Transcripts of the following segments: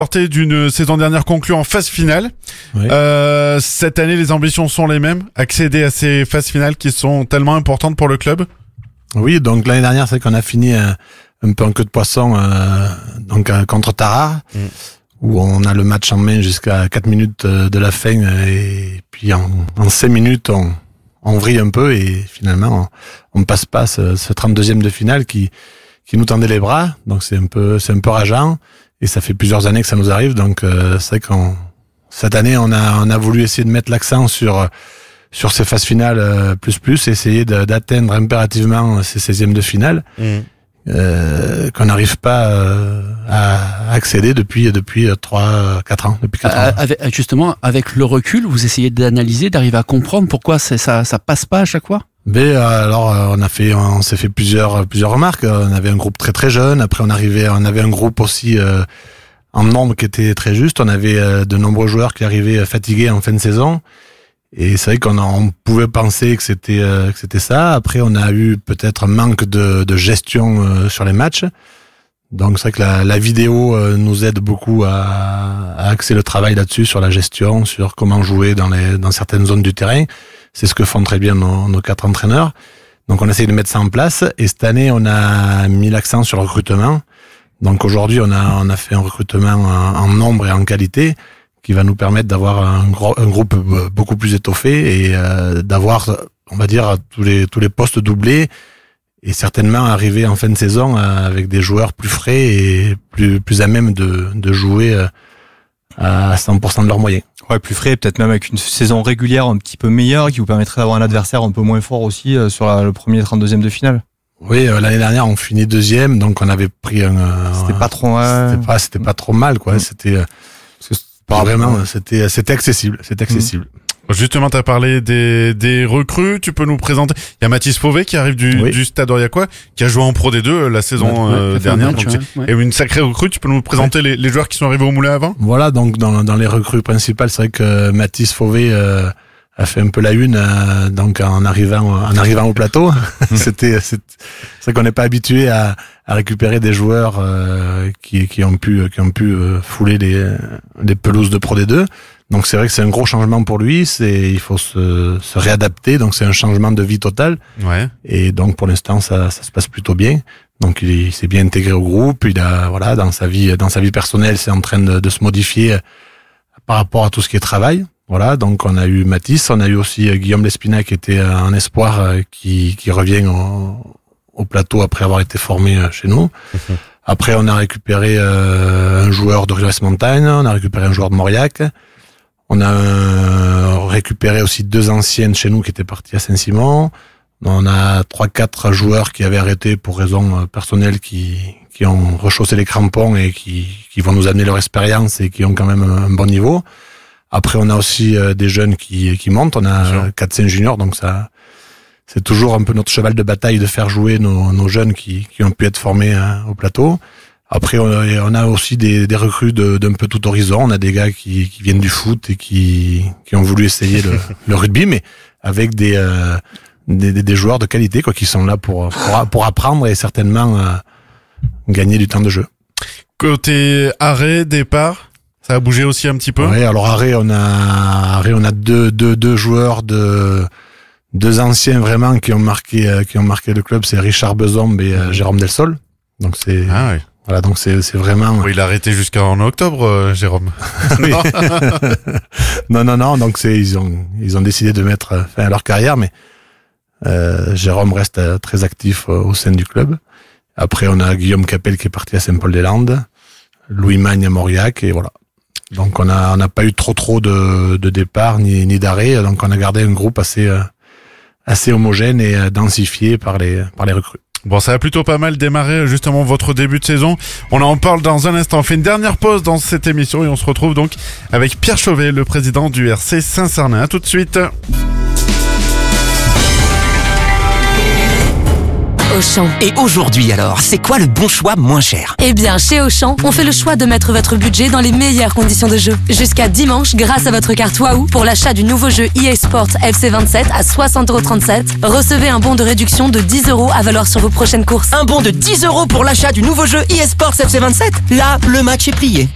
D'une saison dernière conclue en phase finale. Oui. Cette année, les ambitions sont les mêmes. Accéder à ces phases finales qui sont tellement importantes pour le club. Oui, donc l'année dernière, c'est qu'on a fini un peu en queue de poisson contre Tarare, où on a le match en main jusqu'à 4 minutes de la fin, et puis en 5 minutes, on vrille un peu, et finalement, on passe pas ce 32e de finale qui nous tendait les bras. Donc c'est un peu rageant. Et ça fait plusieurs années que ça nous arrive, donc c'est vrai cette année on a voulu essayer de mettre l'accent sur ces phases finales plus, essayer d'atteindre impérativement ces 16e de finale qu'on n'arrive pas à accéder depuis 4 ans. Justement, avec le recul, vous essayez d'analyser, d'arriver à comprendre pourquoi ça passe pas à chaque fois. Mais alors on s'est fait plusieurs remarques. On avait un groupe très très jeune. Après on avait un groupe aussi en nombre qui était très juste. On avait de nombreux joueurs qui arrivaient fatigués en fin de saison. Et c'est vrai qu'on pouvait penser que c'était ça. Après on a eu peut-être un manque de gestion sur les matchs. Donc c'est vrai que la vidéo nous aide beaucoup à axer le travail là-dessus, sur la gestion, sur comment jouer dans certaines zones du terrain. C'est ce que font très bien nos 4 entraîneurs. Donc on essaye de mettre ça en place. Et cette année, on a mis l'accent sur le recrutement. Donc aujourd'hui, on a fait un recrutement en nombre et en qualité qui va nous permettre d'avoir un groupe beaucoup plus étoffé et d'avoir, on va dire, tous les postes doublés, et certainement arriver en fin de saison avec des joueurs plus frais et plus à même de jouer à 100% de leurs moyens. Ouais, plus frais, peut-être même avec une saison régulière un petit peu meilleure qui vous permettrait d'avoir un adversaire un peu moins fort aussi sur le premier 32e de finale. Oui, l'année dernière on finit 2e, donc on avait pris c'était pas trop c'était pas trop mal quoi, c'était accessible, Justement, tu as parlé des recrues, tu peux nous présenter. Il y a Mathis Fauvet qui arrive du Stade Aurillacois, qui a joué en Pro D2 la saison dernière. Et une sacrée recrue, tu peux nous présenter les joueurs qui sont arrivés au Moulin avant? Voilà, donc dans les recrues principales, c'est vrai que Mathis Fauvet a fait un peu la une donc en arrivant au plateau. C'est vrai qu'on n'est pas habitué à récupérer des joueurs qui ont pu fouler les pelouses de Pro D2. Donc c'est vrai que c'est un gros changement pour lui, il faut se réadapter, donc c'est un changement de vie total. Ouais. Et donc pour l'instant ça se passe plutôt bien. Donc il s'est bien intégré au groupe, dans sa vie personnelle, c'est en train de se modifier par rapport à tout ce qui est travail. Voilà, donc on a eu Mathis, on a eu aussi Guillaume Lespina qui était un espoir qui revient au plateau après avoir été formé chez nous. Après on a récupéré un joueur de Rives Montagne, on a récupéré un joueur de Mauriac. On a récupéré aussi 2 anciennes chez nous qui étaient partis à Saint-Simon. On a 3-4 joueurs qui avaient arrêté pour raisons personnelles qui ont rechaussé les crampons et qui vont nous amener leur expérience et qui ont quand même un bon niveau. Après, on a aussi des jeunes qui montent. On a 4-5 juniors, donc ça, c'est toujours un peu notre cheval de bataille de faire jouer nos jeunes qui ont pu être formés au plateau. Après, on a aussi des recrues d'un peu tout horizon. On a des gars qui viennent du foot et qui ont voulu essayer le rugby, mais avec des joueurs de qualité, quoi, qui sont là pour apprendre et certainement gagner du temps de jeu. Côté arrêt, départ, ça a bougé aussi un petit peu. Oui, alors arrêt, on a deux joueurs deux anciens vraiment qui ont marqué le club, c'est Richard Bezombe et Jérôme Delsol. Donc c'est voilà, donc c'est vraiment. Oui, il a arrêté jusqu'en octobre, Jérôme. Non. Donc ils ont décidé de mettre fin à leur carrière, mais Jérôme reste très actif au sein du club. Après, on a Guillaume Capel qui est parti à Saint-Paul-des-Landes, Louis Magne à Mauriac, et voilà. Donc on n'a pas eu trop de départs ni d'arrêt, donc on a gardé un groupe assez homogène et densifié par les recrues. Bon, ça a plutôt pas mal démarré justement votre début de saison. On en parle dans un instant. On fait une dernière pause dans cette émission et on se retrouve donc avec Pierre Chauvet, le président du RC Saint-Sernin. À tout de suite. Auchan. Et aujourd'hui alors, c'est quoi le bon choix moins cher? Eh bien, chez Auchan, on fait le choix de mettre votre budget dans les meilleures conditions de jeu. Jusqu'à dimanche, grâce à votre carte Wahoo, pour l'achat du nouveau jeu EA Sports FC27 à 60,37€, recevez un bon de réduction de 10€ à valoir sur vos prochaines courses. Un bon de 10€ pour l'achat du nouveau jeu EA Sports FC27? Là, le match est plié.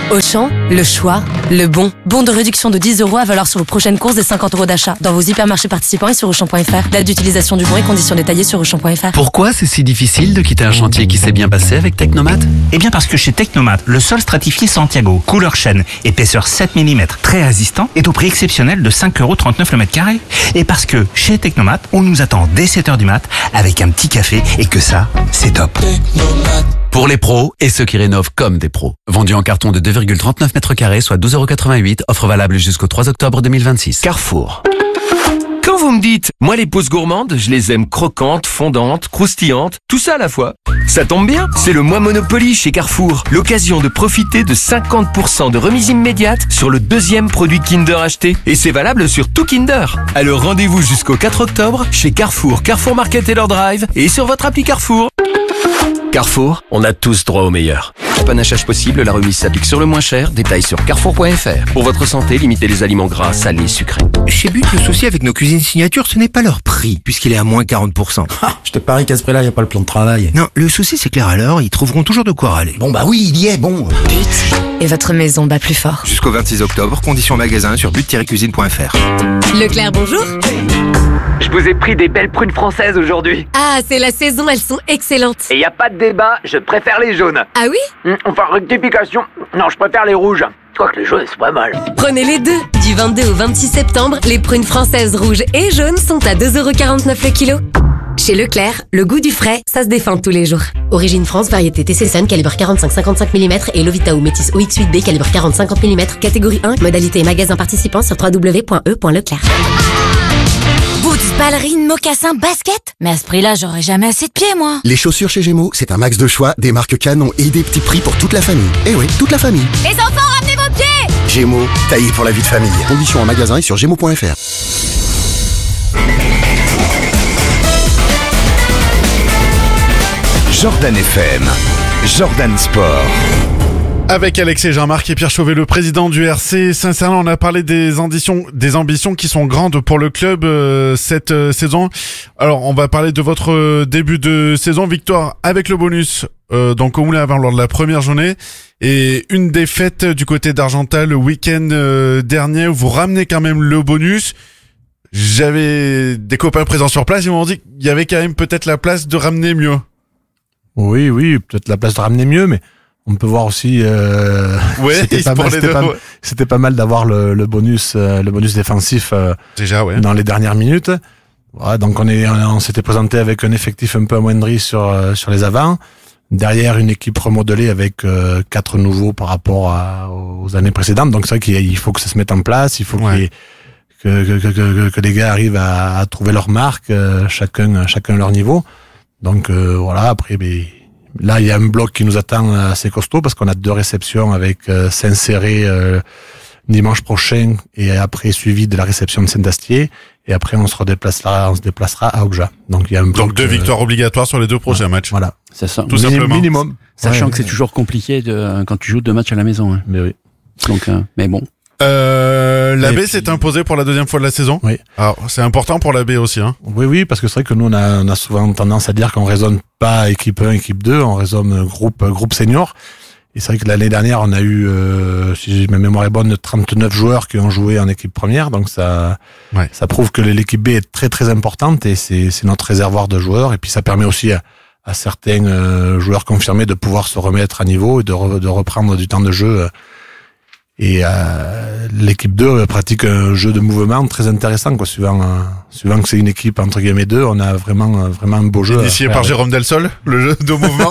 Auchan, le choix, le bon. Bon de réduction de 10 € à valoir sur vos prochaines courses des 50 € d'achat. Dans vos hypermarchés participants et sur Auchan.fr. Date d'utilisation du bon et conditions détaillées sur Auchan.fr. Pourquoi c'est si difficile de quitter un chantier qui s'est bien passé avec Technomat ? Eh bien parce que chez Technomat, le sol stratifié Santiago, couleur chêne, épaisseur 7 mm, très résistant, est au prix exceptionnel de 5,39 € le mètre carré. Et parce que chez Technomat, on nous attend dès 7h du mat avec un petit café et que ça, c'est top. Pour les pros et ceux qui rénovent comme des pros. Vendu en carton de 2,39 m², soit 12,88 €. Offre valable jusqu'au 3 octobre 2026. Carrefour. Quand vous me dites, moi les pousses gourmandes, je les aime croquantes, fondantes, croustillantes, tout ça à la fois. Ça tombe bien, c'est le mois Monopoly chez Carrefour. L'occasion de profiter de 50% de remise immédiate sur le 2e produit Kinder acheté. Et c'est valable sur tout Kinder. Alors rendez-vous jusqu'au 4 octobre chez Carrefour, Carrefour Market et leur drive et sur votre appli Carrefour. Carrefour, on a tous droit au meilleur. Panachage possible, la remise s'applique sur le moins cher. Détails sur carrefour.fr. Pour votre santé, limitez les aliments gras, salés, sucrés. Chez But, le souci avec nos cuisines signature, ce n'est pas leur prix, puisqu'il est à moins 40%. Je te parie qu'à ce prix-là, il n'y a pas le plan de travail. Non, le souci c'est que les râleurs, ils trouveront toujours de quoi râler. Bon bah oui, il y est, bon. But. Et votre maison bat plus fort. Jusqu'au 26 octobre, conditions magasin sur but-cuisine.fr. Leclerc, bonjour. Je vous ai pris des belles prunes françaises aujourd'hui. Ah, c'est la saison, elles sont excellentes. Et y a pas de débat, je préfère les jaunes. Ah oui ? Enfin, rectification. Non, je préfère les rouges. Quoique les jaunes, c'est pas mal. Prenez les deux. Du 22 au 26 septembre, les prunes françaises rouges et jaunes sont à 2,49 € le kilo. Chez Leclerc, le goût du frais, ça se défend tous les jours. Origine France, variété TC Sun, calibre 45-55 mm et Lovita ou Métis OX8B, calibre 40-50 mm, catégorie 1, modalité et magasin participant sur www.e.leclerc. Boots, ballerines, mocassins, baskets. Mais à ce prix-là, j'aurais jamais assez de pieds, moi. Les chaussures chez Gémeaux, c'est un max de choix, des marques canon et des petits prix pour toute la famille. Eh oui, toute la famille. Les enfants, ramenez vos pieds. Gémeaux, taillé pour la vie de famille. Conditions en magasin et sur gémeaux.fr. Jordan FM, Jordan Sport. Avec Alexis Jean-Marc et Pierre Chauvet, le président du RC Saint-Sernin, on a parlé des ambitions qui sont grandes pour le club cette saison. Alors, on va parler de votre début de saison, victoire avec le bonus donc au Moulin-à-Vent lors de la première journée et une défaite du côté d'Argental le week-end dernier où vous ramenez quand même le bonus. J'avais des copains présents sur place, ils m'ont dit qu'il y avait quand même peut-être la place de ramener mieux. Oui, peut-être la place de ramener mieux, mais on peut voir aussi c'était pas mal d'avoir le bonus défensif déjà dans les dernières minutes. Voilà, donc on s'était présenté avec un effectif un peu amoindri sur les avants. Derrière une équipe remodelée avec 4 nouveaux par rapport aux années précédentes. Donc c'est vrai qu'il faut que ça se mette en place, il faut que les gars arrivent à trouver leur marque, chacun à leur niveau. Donc voilà, après là il y a un bloc qui nous attend assez costaud parce qu'on a 2 réceptions avec Saint-Céré dimanche prochain et après suivi de la réception de Saint-Astier et après on se déplacera à Auxja. Donc il y a un bloc. Donc 2 victoires obligatoires sur les 2 prochains matchs. Voilà. C'est ça. Tout simplement. Minimum. Sachant que c'est toujours compliqué quand tu joues 2 matchs à la maison. Hein. Mais oui. Donc mais bon. L'AB s'est imposé pour la 2e fois de la saison. Oui. Alors, c'est important pour l'AB aussi, hein. Oui, parce que c'est vrai que nous, on a souvent tendance à dire qu'on raisonne pas équipe 1, équipe 2, on raisonne groupe senior. Et c'est vrai que l'année dernière, on a eu, si ma mémoire est bonne, 39 joueurs qui ont joué en équipe première. Donc ça prouve que l'équipe B est très, très importante et c'est notre réservoir de joueurs. Et puis ça permet aussi à certains joueurs confirmés de pouvoir se remettre à niveau et de reprendre du temps de jeu. Et l'équipe 2 pratique un jeu de mouvement très intéressant, quoi. Suivant que c'est une équipe entre guillemets 2, on a vraiment un beau jeu. Initié par Jérôme Delsol, le jeu de mouvement.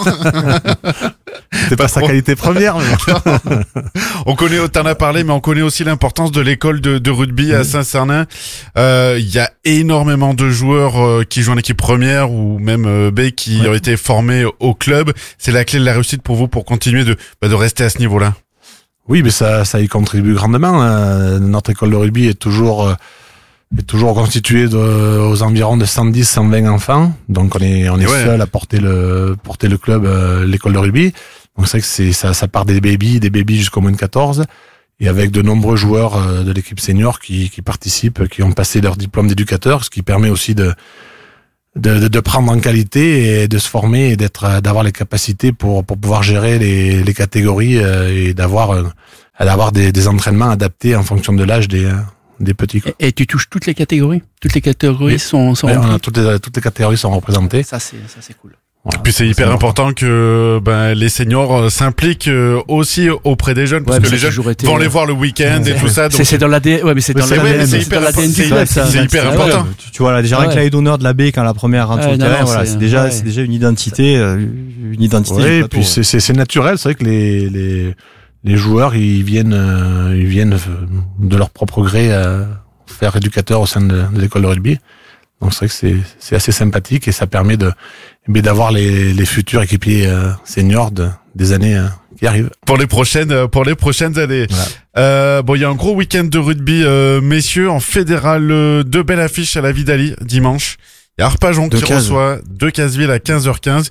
C'est pas sa qualité première. Mais... t'en as parlé, mais on connaît aussi l'importance de l'école de rugby à Saint-Sernin. Il y a énormément de joueurs qui jouent en équipe première ou même B qui ont été formés au club. C'est la clé de la réussite pour vous pour continuer de rester à ce niveau-là. Oui, mais ça y contribue grandement. Notre école de rugby est toujours constituée aux environs de 110-120 enfants. Donc on est seul à porter le club, l'école de rugby. Donc c'est vrai que ça part des bébés jusqu'au moins de 14. Et avec de nombreux joueurs de l'équipe senior qui participent, qui ont passé leur diplôme d'éducateur, ce qui permet aussi de prendre en qualité et de se former et d'avoir les capacités pour pouvoir gérer les catégories et d'avoir des entraînements adaptés en fonction de l'âge des petits. Quoi. Et tu touches toutes les catégories? Toutes les catégories sont toutes les catégories sont représentées. Ça c'est cool. Voilà, puis c'est hyper important que les seniors s'impliquent aussi auprès des jeunes, parce que les jeunes vont les voir le week-end et tout ça. Donc c'est dans l'ADN, mais c'est dans l'ADN. C'est hyper important. Tu vois là, déjà avec la d'honneur de la baie quand la première rentre au terrain, voilà, c'est déjà une identité, Ouais, et puis c'est naturel, c'est vrai que les joueurs ils viennent de leur propre gré faire éducateur au sein de l'école de rugby. Donc c'est vrai que c'est assez sympathique et ça permet d'avoir les futurs équipiers seniors des années qui arrivent. Pour les prochaines années. Voilà. Il y a un gros week-end de rugby, messieurs, en fédéral, 2 belles affiches à la Vidalie dimanche. Il y a Arpajon qui reçoit Decazeville à 15h15.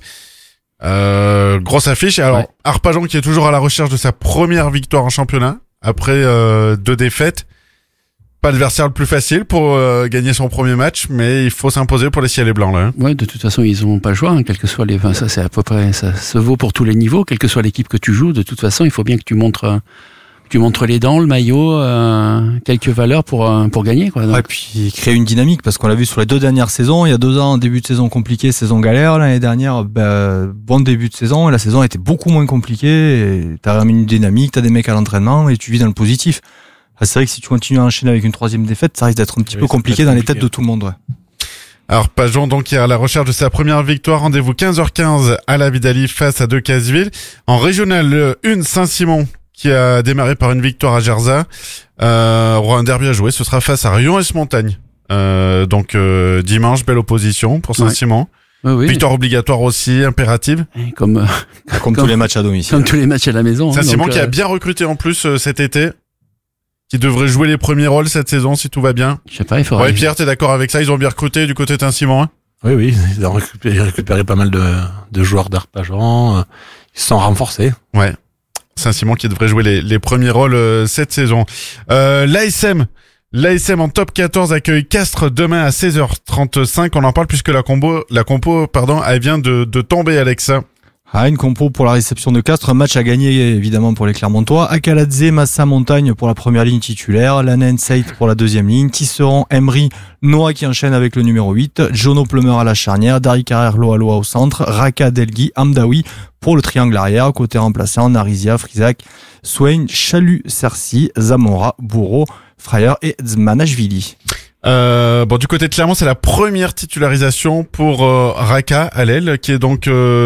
Grosse affiche. Alors, Arpajon qui est toujours à la recherche de sa première victoire en championnat après 2 défaites. Pas l'adversaire le plus facile pour gagner son premier match, mais il faut s'imposer pour les ciels et blancs là. Ouais, de toute façon, ils ont pas le choix, quel que soit ça c'est à peu près, ça se vaut pour tous les niveaux, quelle que soit l'équipe que tu joues. De toute façon, il faut bien que tu montres les dents, le maillot, quelques valeurs pour gagner, quoi. Donc. Ouais, puis créer une dynamique, parce qu'on l'a vu sur les 2 dernières saisons. Il y a 2 ans, début de saison compliqué, saison galère. L'année dernière, bon début de saison, et la saison était beaucoup moins compliquée. Et t'as remis une dynamique, t'as des mecs à l'entraînement, et tu vis dans le positif. C'est vrai que si tu continues à enchaîner avec une 3e défaite, ça risque d'être un petit peu compliqué dans les têtes de tout le monde. Ouais. Alors Pajon donc qui est à la recherche de sa première victoire. Rendez-vous 15h15 à la Vidalie face à Decazeville. En régional 1, Saint-Simon qui a démarré par une victoire à Gerza. Aura un derby à jouer. Ce sera face à Rion-Esmontagne. Dimanche, belle opposition pour Saint-Simon. Oui. Victoire obligatoire aussi, impérative. Comme tous les matchs à domicile. Comme tous les matchs à la maison. Saint-Simon qui a bien recruté en plus cet été. Qui devrait jouer les premiers rôles cette saison si tout va bien. Je sais pas, il faudrait. Ouais, Pierre, t'es d'accord avec ça? Ils ont bien recruté du côté de Saint-Simon, hein? Oui, ils ont récupéré pas mal de joueurs d'Arpajon. Ils se sont renforcés. Ouais. Saint-Simon qui devrait jouer les premiers rôles cette saison. L'ASM en top 14 accueille Castres demain à 16h35. On en parle puisque la compo, elle vient de tomber, Alexa. Une compo pour la réception de Castres, un match à gagner évidemment pour les Clermontois. Akaladze, Massa Montagne pour la première ligne titulaire, Lanen Seit pour la 2e ligne, Tisserand, Emery, Noah qui enchaîne avec le numéro 8, Jono Plumeur à la charnière, Dari Carrère, Loa au centre, Raka Delgui, Amdaoui pour le triangle arrière, côté remplaçant, Narizia, Frisac, Swain, Chalut, Cercy, Zamora, Bourreau, Fryer et Zmanashvili. Du côté de Clermont, c'est la première titularisation pour Raka à l'aile, qui est donc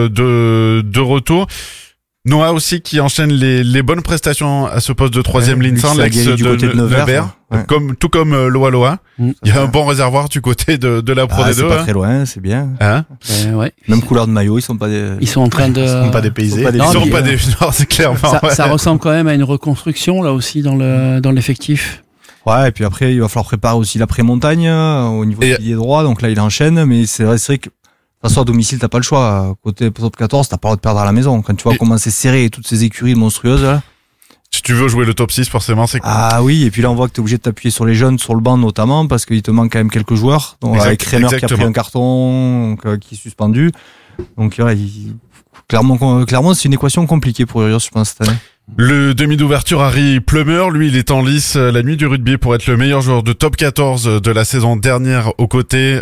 de retour. Noah aussi qui enchaîne les bonnes prestations à ce poste de 3e ligne centre, l'ex de Nevers, tout comme Loa. Il y a un bon réservoir du côté de la Pro D2. C'est pas très loin, c'est bien. Ouais. Même couleur de maillot, ils sont en train de. Ils sont pas dépaysés. Non, c'est clairement. Ça ressemble quand même à une reconstruction là aussi dans l'effectif. Ouais, et puis après, il va falloir préparer aussi l'après-montagne au niveau du pilier droit. Donc là, il enchaîne, mais c'est vrai que de toute façon, à domicile, t'as pas le choix. Côté top 14, t'as pas le droit de perdre à la maison. Quand tu vois comment c'est serré et toutes ces écuries monstrueuses, là. Si tu veux jouer le top 6, forcément, c'est... Ah oui, et puis là, on voit que t'es obligé de t'appuyer sur les jeunes, sur le banc notamment, parce qu'il te manque quand même quelques joueurs. Donc, avec Renner qui a pris un carton, qui est suspendu. Donc, clairement, c'est une équation compliquée pour Urios, je pense, cette année. Le demi d'ouverture, Harry Plumeur, lui, il est en lice la nuit du rugby pour être le meilleur joueur de top 14 de la saison dernière aux côtés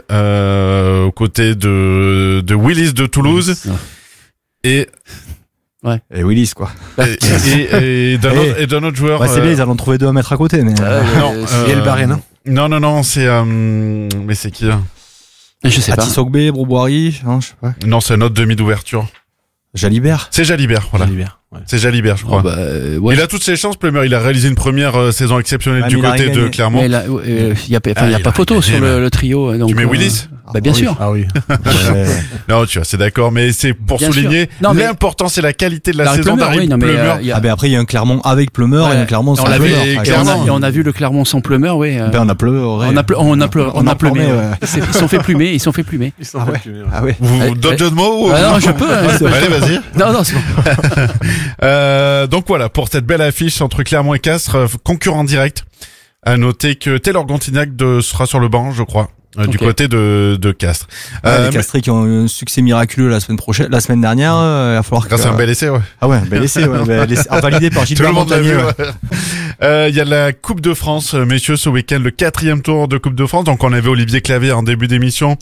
de Willis de Toulouse. Et Willis, quoi. Et d'un autre joueur. C'est bien, ils allons trouver 2 à mettre à côté, mais. C'est Barré, non? Non, c'est, mais c'est qui, là? Je sais pas. Atisogbe, Brouboirie, non, je sais pas. Non, c'est un autre demi d'ouverture. Jalibert. C'est Jalibert, voilà. C'est Jalibert, je crois. Il a toutes ses chances, Plumeur. Il a réalisé une première saison exceptionnelle du côté de Clermont. Il y a pas photo sur le trio. Donc, tu mets Willis? Bien sûr. Ah oui. Non, tu vois, c'est d'accord, mais c'est pour bien souligner l'important, c'est la qualité de la saison d'Harry Plumeur. Après, il y a un Clermont avec Plumeur et un Clermont sans Plumeur. Et on a vu le Clermont sans Plumeur, oui. On a pleuré. On a pleuré. Ils sont fait plumer. Ah ouais. Vous d'autres jeux de mots? Non, je peux. Allez, vas-y. Non, c'est bon. Donc voilà, pour cette belle affiche entre Clermont et Castres, concurrent direct. À noter que Taylor Gontignac sera sur le banc, je crois. du côté de Castres. Les Castrés qui ont eu un succès miraculeux la semaine dernière, il va falloir grâce à un bel essai, ouais. Ah ouais, un bel essai, validé par Gilbert Montagnier. Il y a la Coupe de France, messieurs, ce week-end, le 4e tour de Coupe de France. Donc on avait Olivier Clavier en début d'émission.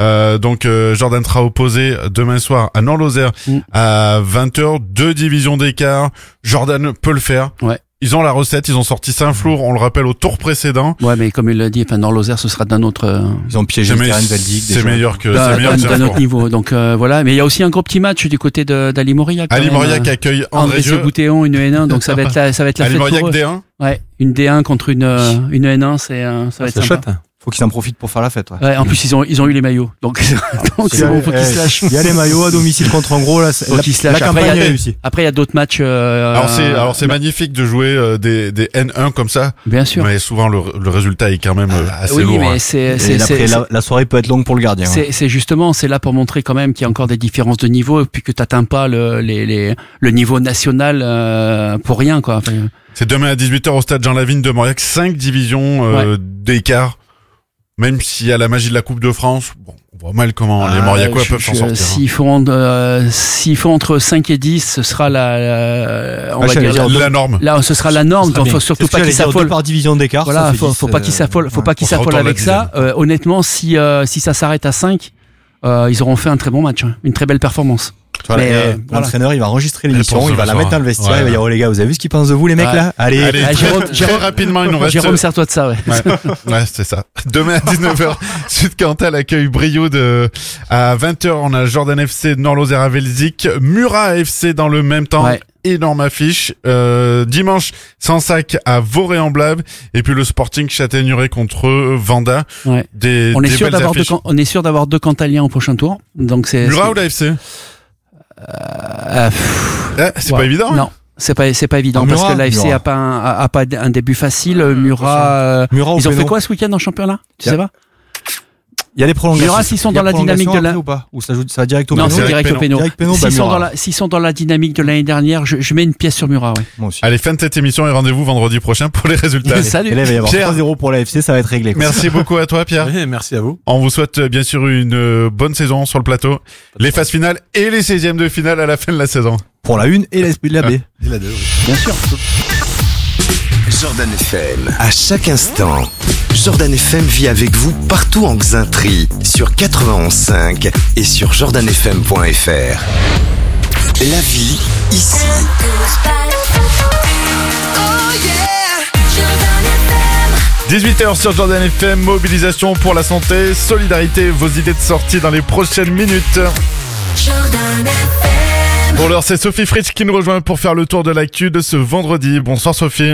Jordan sera opposé demain soir à Nord-Lozère à 20h, 2 divisions d'écart. Jordan peut le faire. Ouais. Ils ont la recette, ils ont sorti Saint-Flour, on le rappelle, au tour précédent. Ouais, mais comme il l'a dit, Nord-Lozère, ce sera d'un autre... Ils ont piégé le terrain de Veldic. C'est meilleur que d'un autre niveau. Donc voilà, mais il y a aussi un gros petit match du côté d'Ali Mauriac. Ali Mauriac accueille André Boutéon, une N1, donc ça va être la fête. Ali Mauriac D1. Ouais, une D1 contre une N1, ça va être chouette. Faut qu'ils en profitent pour faire la fête. Ouais, en plus ils ont eu les maillots, donc c'est bon, faut qu'ils se lâchent. Il y a les maillots à domicile contre en gros, la campagne est réussie. Après il y a d'autres matchs. Alors c'est magnifique de jouer des N1 comme ça. Bien sûr. Mais souvent le résultat est quand même assez lourd. Oui, mais la soirée peut être longue pour le gardien. C'est justement, c'est là pour montrer quand même qu'il y a encore des différences de niveau, puis que t'atteins pas le niveau national pour rien, quoi. Enfin, c'est demain à 18h au stade Jean Lavigne de Mauriac, 5 divisions d'écart. Même s'il y a la magie de la Coupe de France, bon, on voit mal comment les Mauriacois peuvent s'en sortir. S'il faut entre 5 et 10, ce sera la norme. Là, ce sera la norme. Donc, faut surtout pas qu'ils s'affolent par division d'écart. Voilà, faut pas qu'ils s'affolent. Faut pas qu'ils s'affolent avec ça. Honnêtement, si ça s'arrête à 5, ils auront fait un très bon match, une très belle performance. L'entraîneur, il va enregistrer l'émission, il va la mettre dans le vestiaire, il va dire, oh les gars, vous avez vu ce qu'ils pensent de vous, les mecs, là? Allez, très rapidement, il nous reste. Jérôme, sers-toi de ça, ouais, c'est ça. Demain à 19h, Sud Cantal accueille Brioude. À 20h, on a Jordan FC Nord-Lozère à Velzic, Murat FC dans le même temps. Ouais. Énorme affiche. Dimanche, Sansac à Vauréan-Blave, et puis le Sporting Châtaigneraie contre Vanda. Ouais. On est sûr d'avoir 2 Cantaliens au prochain tour. Donc Murat ou l'AFC? C'est pas évident. Non, c'est pas évident parce que l'AFC a pas un début facile. Murat ils ont fait quoi ce week-end en championnat? Tu sais pas? Il y a des prolongations. Murat, s'ils sont dans la dynamique de ou pas? Ou ça va direct au péno? Non, c'est direct au péno. S'ils sont dans la dynamique de l'année dernière, je mets une pièce sur Murat, ouais. Moi aussi. Allez, fin de cette émission et rendez-vous vendredi prochain pour les résultats. Salut. Et là, il va y avoir 3-0 pour l'AFC, ça va être réglé. Merci beaucoup à toi, Pierre. Oui, merci à vous. On vous souhaite bien sûr une bonne saison sur le plateau. Les phases finales et les 16e de finale à la fin de la saison. Pour la 1 et la B. Et la 2, oui. Bien sûr. Jordan FM, à chaque instant. Jordan FM vit avec vous partout en Xaintrie, sur 91.5 et sur jordanfm.fr. La vie, ici. 18h sur Jordan FM, mobilisation pour la santé, solidarité, vos idées de sortie dans les prochaines minutes. Pour l'heure, c'est Sophie Fritsch qui nous rejoint pour faire le tour de l'actu de ce vendredi. Bonsoir Sophie.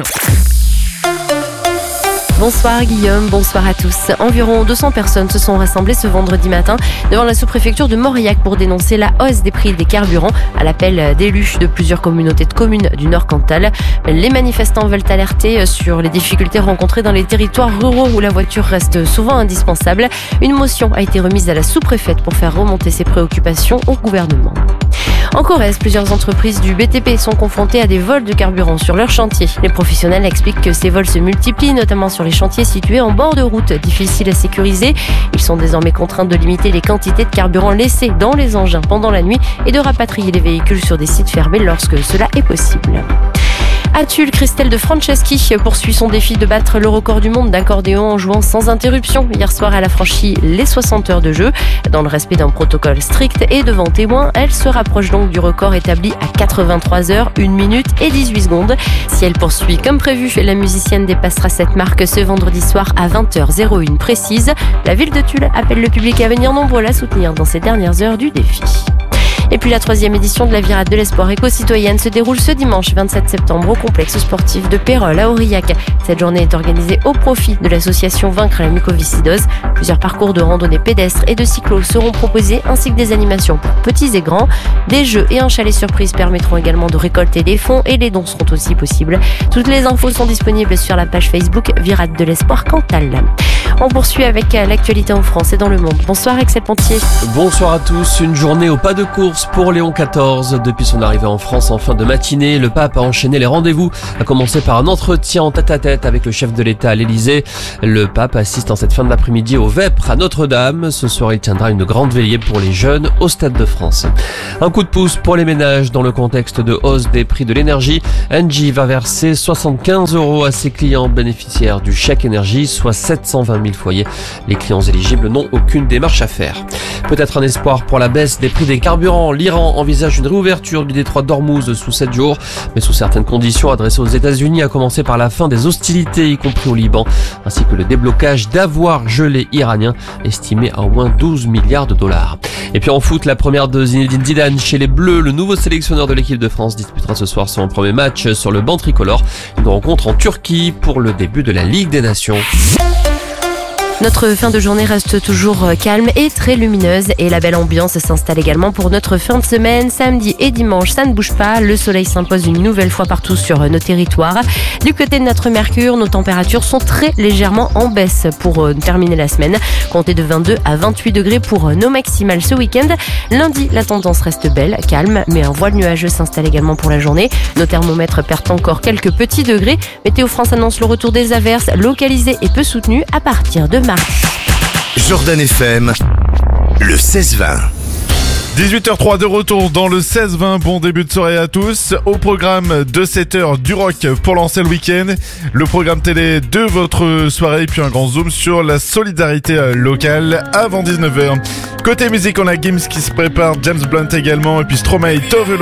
Bonsoir Guillaume, bonsoir à tous. Environ 200 personnes se sont rassemblées ce vendredi matin devant la sous-préfecture de Mauriac pour dénoncer la hausse des prix des carburants à l'appel d'élus de plusieurs communautés de communes du Nord-Cantal. Les manifestants veulent alerter sur les difficultés rencontrées dans les territoires ruraux où la voiture reste souvent indispensable. Une motion a été remise à la sous-préfète pour faire remonter ses préoccupations au gouvernement. En Corrèze, plusieurs entreprises du BTP sont confrontées à des vols de carburant sur leurs chantiers. Les professionnels expliquent que ces vols se multiplient, notamment sur les chantiers situés en bord de route, difficiles à sécuriser. Ils sont désormais contraints de limiter les quantités de carburant laissées dans les engins pendant la nuit et de rapatrier les véhicules sur des sites fermés lorsque cela est possible. À Tulle, Christelle de Franceschi poursuit son défi de battre le record du monde d'accordéon en jouant sans interruption. Hier soir, elle a franchi les 60 heures de jeu. Dans le respect d'un protocole strict et devant témoins, elle se rapproche donc du record établi à 83 heures, 1 minute et 18 secondes. Si elle poursuit comme prévu, la musicienne dépassera cette marque ce vendredi soir à 20h01 précise. La ville de Tulle appelle le public à venir nombreux la soutenir dans ces dernières heures du défi. Et puis la 3e édition de la Virade de l'Espoir éco-citoyenne se déroule ce dimanche 27 septembre au complexe sportif de Pérol à Aurillac. Cette journée est organisée au profit de l'association Vaincre la mucoviscidose. Plusieurs parcours de randonnée pédestre et de cyclo seront proposés ainsi que des animations pour petits et grands. Des jeux et un chalet surprise permettront également de récolter des fonds et les dons seront aussi possibles. Toutes les infos sont disponibles sur la page Facebook Virade de l'Espoir Cantal. On poursuit avec l'actualité en France et dans le monde. Bonsoir Axel Pontier. Bonsoir à tous. Une journée au pas de course pour Léon XIV. Depuis son arrivée en France en fin de matinée, le pape a enchaîné les rendez-vous, à commencer par un entretien en tête-à-tête avec le chef de l'État à l'Élysée. Le pape assiste en cette fin de l'après-midi au Vêpres à Notre-Dame. Ce soir, il tiendra une grande veillée pour les jeunes au Stade de France. Un coup de pouce pour les ménages dans le contexte de hausse des prix de l'énergie. Engie va verser 75 € à ses clients bénéficiaires du chèque énergie, soit 720 000 foyers. Les clients éligibles n'ont aucune démarche à faire. Peut-être un espoir pour la baisse des prix des carburants. L'Iran envisage une réouverture du détroit d'Ormuz sous 7 jours, mais sous certaines conditions adressées aux États-Unis, à commencer par la fin des hostilités, y compris au Liban, ainsi que le déblocage d'avoirs gelés iraniens, estimé à au moins 12 milliards de dollars. Et puis en foot, la première de Zinedine Zidane chez les Bleus. Le nouveau sélectionneur de l'équipe de France disputera ce soir son premier match sur le banc tricolore. Une rencontre en Turquie pour le début de la Ligue des Nations. Notre fin de journée reste toujours calme et très lumineuse et la belle ambiance s'installe également pour notre fin de semaine. Samedi et dimanche, ça ne bouge pas. Le soleil s'impose une nouvelle fois partout sur nos territoires. Du côté de notre Mercure, nos températures sont très légèrement en baisse pour terminer la semaine. Comptez de 22 à 28 degrés pour nos maximales ce week-end. Lundi, la tendance reste belle, calme, mais un voile nuageux s'installe également pour la journée. Nos thermomètres perdent encore quelques petits degrés. Météo France annonce le retour des averses localisées et peu soutenues à partir de mars. Jordan FM, le 16-20. 18h03 de retour dans le 16-20, bon début de soirée à tous. Au programme de 7h du rock pour lancer le week-end, le programme télé de votre soirée, puis un grand zoom sur la solidarité locale avant 19h. Côté musique, on a Gims qui se prépare, James Blunt également, et puis Stromae, Torul